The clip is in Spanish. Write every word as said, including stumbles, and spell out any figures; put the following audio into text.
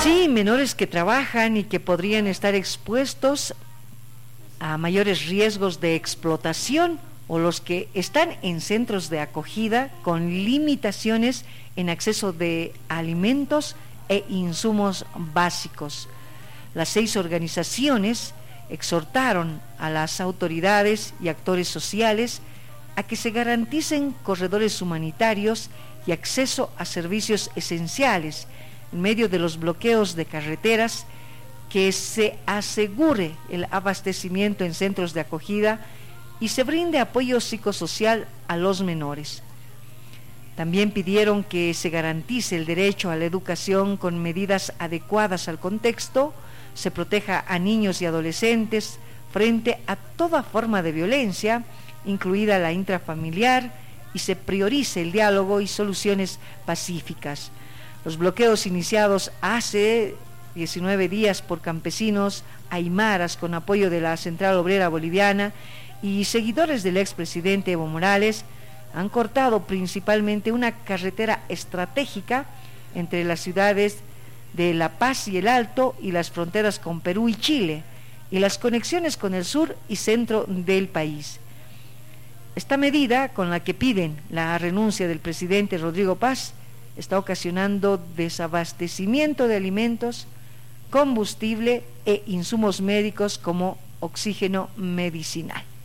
Sí, menores que trabajan y que podrían estar expuestos a mayores riesgos de explotación, o los que están en centros de acogida con limitaciones en acceso de alimentos e insumos básicos. Las seis organizaciones exhortaron a las autoridades y actores sociales a que se garanticen corredores humanitarios y acceso a servicios esenciales en medio de los bloqueos de carreteras, que se asegure el abastecimiento en centros de acogida y se brinde apoyo psicosocial a los menores. También pidieron que se garantice el derecho a la educación con medidas adecuadas al contexto, se proteja a niños y adolescentes frente a toda forma de violencia, incluida la intrafamiliar, y se priorice el diálogo y soluciones pacíficas. Los bloqueos iniciados hace diecinueve días por campesinos aymaras con apoyo de la Central Obrera Boliviana y seguidores del expresidente Evo Morales han cortado principalmente una carretera estratégica entre las ciudades de La Paz y El Alto y las fronteras con Perú y Chile, y las conexiones con el sur y centro del país. Esta medida, con la que piden la renuncia del presidente Rodrigo Paz, está ocasionando desabastecimiento de alimentos, combustible e insumos médicos como oxígeno medicinal.